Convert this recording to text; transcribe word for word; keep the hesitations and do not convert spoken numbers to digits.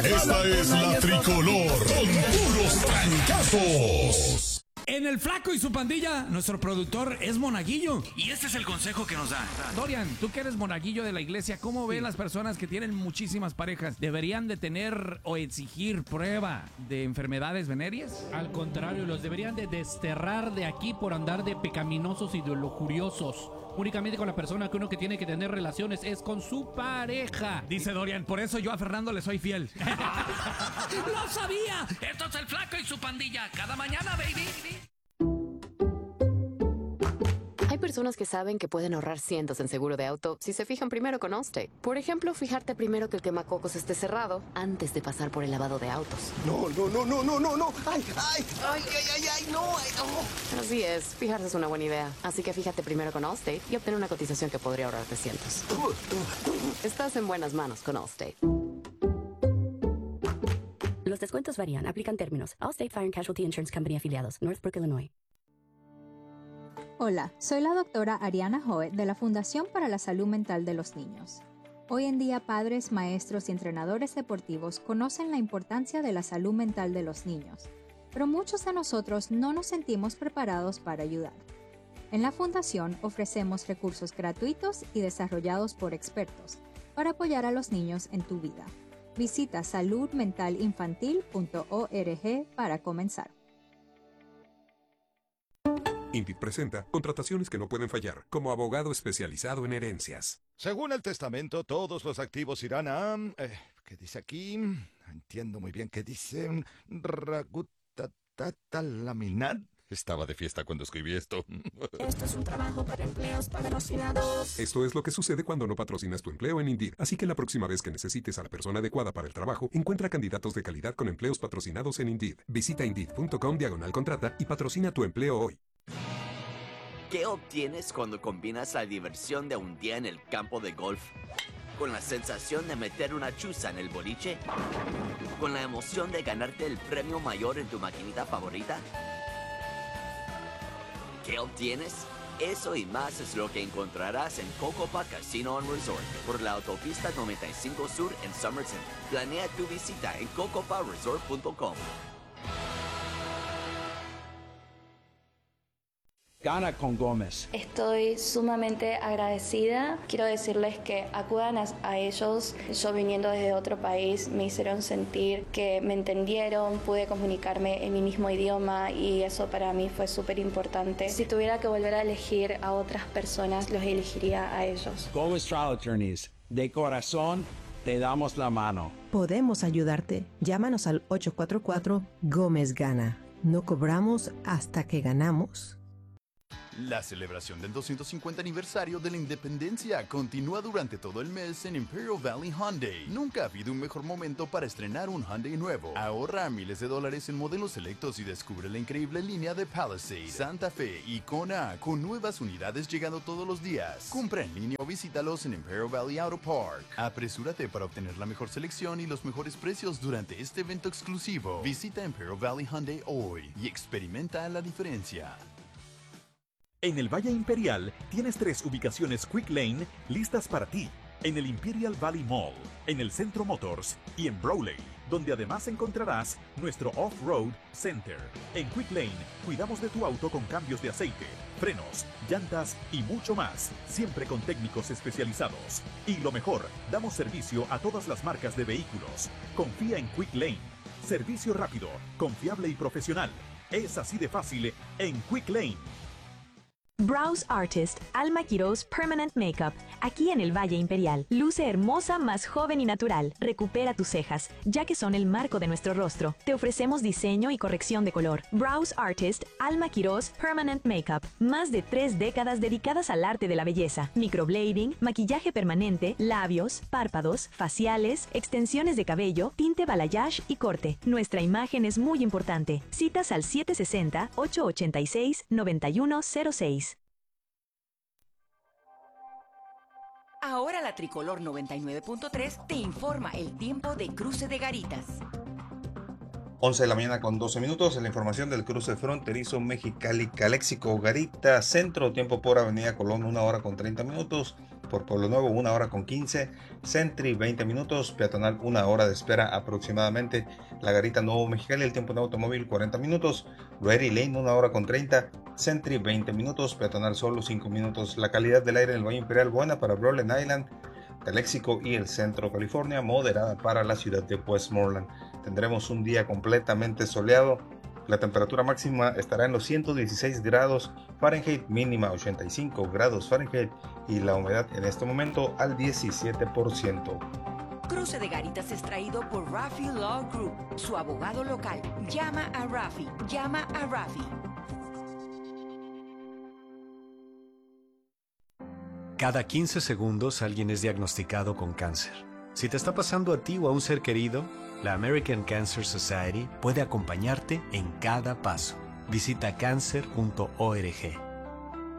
Esta es la tricolor con puros trancazos. En El Flaco y su pandilla, nuestro productor es monaguillo. Y este es el consejo que nos da. Dorian, tú que eres monaguillo de la iglesia, ¿cómo ven las personas que tienen muchísimas parejas? ¿Deberían de tener o exigir prueba de enfermedades venéreas? Al contrario, los deberían de desterrar de aquí por andar de pecaminosos y de lujuriosos. Únicamente con la persona que uno que tiene que tener relaciones es con su pareja. Dice Dorian, por eso yo a Fernando le soy fiel. ¡Lo sabía! Esto es El Flaco y su pandilla. Cada mañana, baby. Hay personas que saben que pueden ahorrar cientos en seguro de auto si se fijan primero con Allstate. Por ejemplo, fijarte primero que el quemacocos esté cerrado antes de pasar por el lavado de autos. No, no, no, no, no, no, no. Ay, ay, ay, ay, ay, ay, no, ay, no. Así es, fijarse es una buena idea. Así que fíjate primero con Allstate y obtén una cotización que podría ahorrarte cientos. Estás en buenas manos con Allstate. Los descuentos varían. Aplican términos. Allstate Fire and Casualty Insurance Company afiliados. Northbrook, Illinois. Hola, soy la doctora Ariana Hoet de la Fundación para la Salud Mental de los Niños. Hoy en día, padres, maestros y entrenadores deportivos conocen la importancia de la salud mental de los niños, pero muchos de nosotros no nos sentimos preparados para ayudar. En la Fundación ofrecemos recursos gratuitos y desarrollados por expertos para apoyar a los niños en tu vida. Visita salud mental infantil punto org para comenzar. Indeed presenta contrataciones que no pueden fallar, como abogado especializado en herencias. Según el testamento, todos los activos irán a... Eh, ¿Qué dice aquí? Entiendo muy bien qué dice... Ragutatatalaminat. Estaba de fiesta cuando escribí esto. Esto es un trabajo para empleos patrocinados. Esto es lo que sucede cuando no patrocinas tu empleo en Indeed. Así que la próxima vez que necesites a la persona adecuada para el trabajo, encuentra candidatos de calidad con empleos patrocinados en Indeed. Visita Indeed punto com diagonal contrata y patrocina tu empleo hoy. ¿Qué obtienes cuando combinas la diversión de un día en el campo de golf con la sensación de meter una chuza en el boliche? ¿Con la emoción de ganarte el premio mayor en tu maquinita favorita? ¿Qué obtienes? Eso y más es lo que encontrarás en Cocopa Casino and Resort por la autopista noventa y cinco Sur en Somerset. Planea tu visita en cocopa resort punto com. Gana con Gómez. Estoy sumamente agradecida. Quiero decirles que acudan a, a ellos. Yo viniendo desde otro país me hicieron sentir que me entendieron, pude comunicarme en mi mismo idioma y eso para mí fue súper importante. Si tuviera que volver a elegir a otras personas, los elegiría a ellos. Gómez Trial Attorneys. De corazón, te damos la mano. Podemos ayudarte. Llámanos al ocho cuatro cuatro Gómez Gana. No cobramos hasta que ganamos. La celebración del doscientos cincuenta aniversario de la independencia continúa durante todo el mes en Imperial Valley Hyundai. Nunca ha habido un mejor momento para estrenar un Hyundai nuevo. Ahorra miles de dólares en modelos selectos y descubre la increíble línea de Palisade, Santa Fe y Kona con nuevas unidades llegando todos los días. Compra en línea o visítalos en Imperial Valley Auto Park. Apresúrate para obtener la mejor selección y los mejores precios durante este evento exclusivo. Visita Imperial Valley Hyundai hoy y experimenta la diferencia. En el Valle Imperial tienes tres ubicaciones Quick Lane listas para ti. En el Imperial Valley Mall, en el Centro Motors y en Brawley, donde además encontrarás nuestro Off-Road Center. En Quick Lane cuidamos de tu auto con cambios de aceite, frenos, llantas y mucho más, siempre con técnicos especializados. Y lo mejor, damos servicio a todas las marcas de vehículos. Confía en Quick Lane. Servicio rápido, confiable y profesional. Es así de fácil en Quick Lane. Brows Artist, Alma Quiroz Permanent Makeup, aquí en el Valle Imperial. Luce hermosa, más joven y natural. Recupera tus cejas, ya que son el marco de nuestro rostro. Te ofrecemos diseño y corrección de color. Brows Artist, Alma Quiroz Permanent Makeup. Más de tres décadas dedicadas al arte de la belleza. Microblading, maquillaje permanente, labios, párpados, faciales, extensiones de cabello, tinte balayage y corte. Nuestra imagen es muy importante. Citas al siete seis cero, ocho ocho seis, nueve uno cero seis. Ahora la Tricolor noventa y nueve punto tres te informa el tiempo de cruce de Garitas. once de la mañana con doce minutos en la información del cruce fronterizo Mexicali-Caléxico Garita Centro, tiempo por Avenida Colón una hora con treinta minutos, por Pueblo Nuevo, una hora con quince. Sentry, veinte minutos. Peatonal, una hora de espera aproximadamente. La Garita Nuevo Mexicali, el tiempo en automóvil, cuarenta minutos. Ready Lane, una hora con treinta. Sentry, veinte minutos. Peatonal solo, cinco minutos. La calidad del aire en el Valle Imperial, buena para Brawley Island, Calexico y el centro de California, moderada para la ciudad de Westmoreland. Tendremos un día completamente soleado. La temperatura máxima estará en los ciento dieciséis grados Fahrenheit, mínima ochenta y cinco grados Fahrenheit y la humedad en este momento al diecisiete por ciento. Cruce de Garitas es traído por Rafi Law Group, su abogado local. Llama a Rafi, llama a Rafi. Cada quince segundos alguien es diagnosticado con cáncer. Si te está pasando a ti o a un ser querido, la American Cancer Society puede acompañarte en cada paso. Visita cancer punto org.